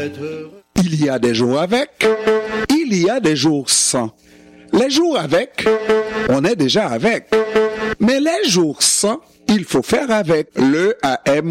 Il y a des jours avec, il y a des jours sans. Les jours avec, on est déjà avec. Mais les jours sans, il faut faire avec. Le AM